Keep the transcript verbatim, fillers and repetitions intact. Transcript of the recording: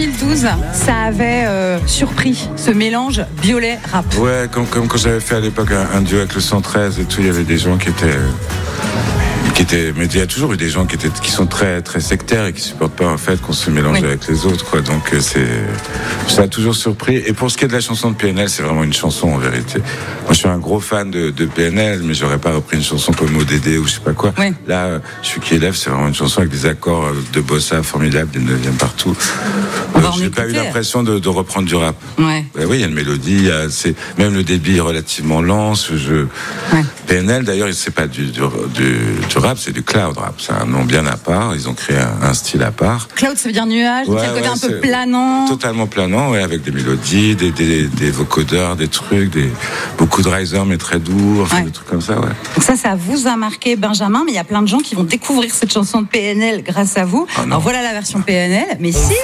mille douze, ça avait euh, surpris ce mélange violet-rap. Ouais, comme, comme quand j'avais fait à l'époque un, un duo avec le cent treize et tout, il y avait des gens qui étaient... Qui étaient, mais il y a toujours eu des gens qui, étaient, qui sont très, très sectaires et qui supportent pas en fait qu'on se mélange oui. avec les autres, quoi. Donc c'est, ça a toujours surpris. Et pour ce qui est de la chanson de P N L, c'est vraiment une chanson en vérité. Moi, je suis un gros fan de, de P N L, mais j'aurais pas repris une chanson comme O D D ou je sais pas quoi. Oui. Là, je suis qui élève, c'est vraiment une chanson avec des accords de bossa formidables, des neuvièmes partout. Euh, j'ai écouter. pas eu l'impression de, de reprendre du rap. Ouais. Ben oui, il y a une mélodie, il y a, c'est même le débit est relativement lent. Ce jeu. Ouais. P N L, d'ailleurs, c'est pas du, du, du, du rap, c'est du cloud rap. C'est un nom bien à part. Ils ont créé un, un style à part. Cloud, ça veut dire nuage. Ouais, il y a le côté ouais, un peu planant. Totalement planant, ouais, avec des mélodies, des, des, des vocodeurs, des trucs, des, beaucoup de riser mais très doux, enfin, ouais. des trucs comme ça, ouais. Donc ça, ça vous a marqué, Benjamin, mais il y a plein de gens qui vont découvrir cette chanson de P N L grâce à vous. Oh, alors voilà la version P N L, mais si.